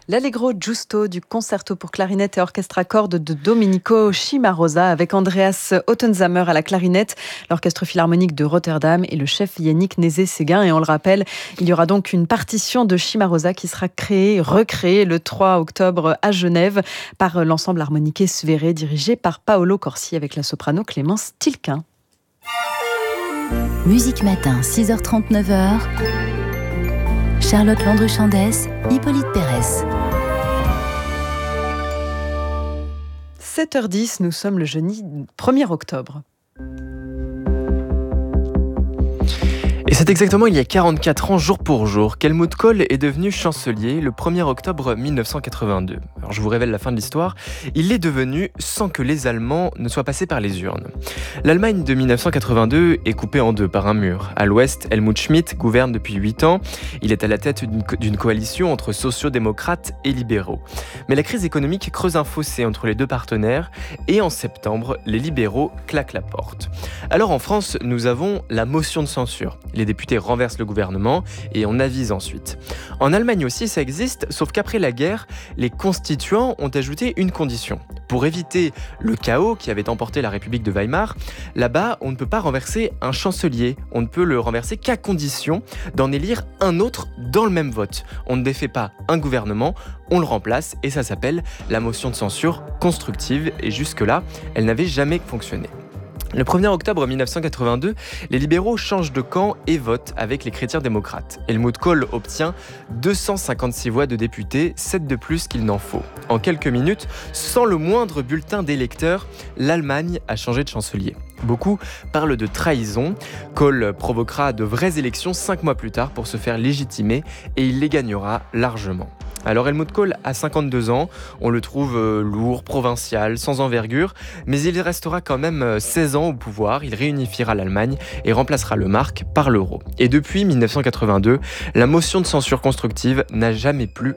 L'Allegro Giusto du concerto pour clarinette et orchestre à cordes de Domenico Cimarosa avec Andreas Ottenzamer à la clarinette, l'orchestre philharmonique de Rotterdam et le chef Yannick Nézet-Séguin. Et on le rappelle, il y aura donc une partition de Cimarosa qui sera recréée le 3 octobre à Genève par l'ensemble harmonique Sveré dirigé par Paolo Corsi avec la soprano Clémence Tilquin. Musique Matin, 6h30, 9h. Charlotte Landru-Chandès, Hippolyte Pérez. 7h10, nous sommes le jeudi 1er octobre. Et c'est exactement il y a 44 ans, jour pour jour, qu'Helmut Kohl est devenu chancelier le 1er octobre 1982. Alors je vous révèle la fin de l'histoire, il est devenu sans que les Allemands ne soient passés par les urnes. L'Allemagne de 1982 est coupée en deux par un mur. À l'ouest, Helmut Schmidt gouverne depuis 8 ans. Il est à la tête d'une coalition entre sociaux-démocrates et libéraux. Mais la crise économique creuse un fossé entre les deux partenaires et en septembre, les libéraux claquent la porte. Alors en France, nous avons la motion de censure. Les députés renversent le gouvernement et on avise ensuite. En Allemagne aussi, ça existe, sauf qu'après la guerre, les constituants ont ajouté une condition. Pour éviter le chaos qui avait emporté la République de Weimar, là-bas, on ne peut pas renverser un chancelier. On ne peut le renverser qu'à condition d'en élire un autre dans le même vote. On ne défait pas un gouvernement, on le remplace et ça s'appelle la motion de censure constructive. Et jusque-là, elle n'avait jamais fonctionné. Le 1er octobre 1982, les libéraux changent de camp et votent avec les chrétiens démocrates. Helmut Kohl obtient 256 voix de députés, 7 de plus qu'il n'en faut. En quelques minutes, sans le moindre bulletin d'électeurs, l'Allemagne a changé de chancelier. Beaucoup parlent de trahison. Kohl provoquera de vraies élections 5 mois plus tard pour se faire légitimer et il les gagnera largement. Alors Helmut Kohl a 52 ans, on le trouve lourd, provincial, sans envergure, mais il restera quand même 16 ans au pouvoir, il réunifiera l'Allemagne et remplacera le mark par l'euro. Et depuis 1982, la motion de censure constructive n'a jamais plus